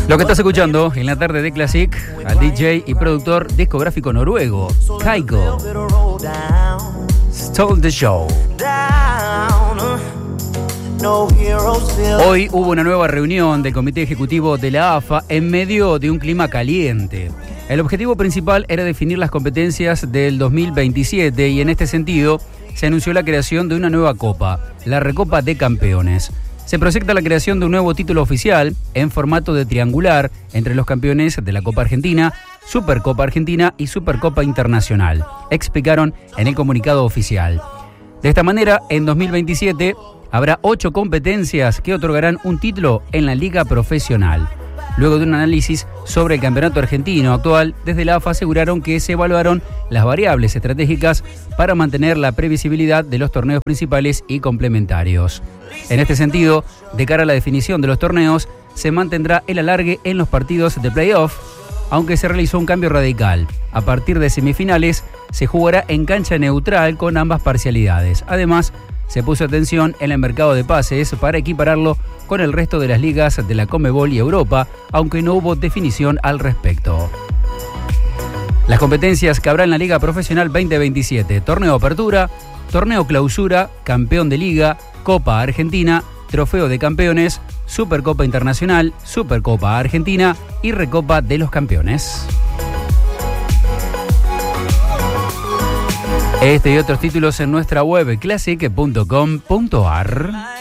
Lo que estás escuchando en la tarde de Classic al DJ y productor discográfico noruego Kygo, Stole the Show. Hoy hubo una nueva reunión del Comité Ejecutivo de la AFA en medio de un clima caliente. El objetivo principal era definir las competencias del 2027 y en este sentido se anunció la creación de una nueva copa, la Recopa de Campeones. Se proyecta la creación de un nuevo título oficial en formato de triangular entre los campeones de la Copa Argentina, Supercopa Argentina y Supercopa Internacional, explicaron en el comunicado oficial. De esta manera, en 2027 habrá 8 competencias que otorgarán un título en la Liga Profesional. Luego de un análisis sobre el campeonato argentino actual, desde la AFA aseguraron que se evaluaron las variables estratégicas para mantener la previsibilidad de los torneos principales y complementarios. En este sentido, de cara a la definición de los torneos, se mantendrá el alargue en los partidos de playoff, aunque se realizó un cambio radical. A partir de semifinales, se jugará en cancha neutral con ambas parcialidades. Además, se puso atención en el mercado de pases para equipararlo con el resto de las ligas de la Conmebol y Europa, aunque no hubo definición al respecto. Las competencias que habrá en la Liga Profesional 2027, Torneo Apertura, Torneo Clausura, Campeón de Liga, Copa Argentina, Trofeo de Campeones, Supercopa Internacional, Supercopa Argentina y Recopa de los Campeones. Este y otros títulos en nuestra web classic.com.ar.